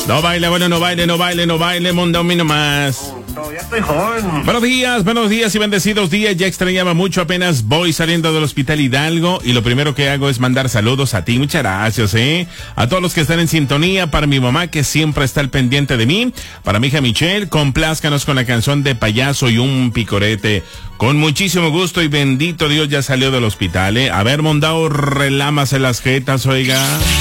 No baile, bueno, no baile, Mondao, mi nomás. Ya estoy joven. Buenos días y bendecidos días. Ya extrañaba mucho, apenas voy saliendo del Hospital Hidalgo y lo primero que hago es mandar saludos a ti. Muchas gracias, a todos los que están en sintonía, para mi mamá que siempre está al pendiente de mí, para mi hija Michelle, complázcanos con la canción de Payaso y un Picorete. Con muchísimo gusto y bendito Dios ya salió del hospital, A ver, Mondao, relámase las jetas, oiga.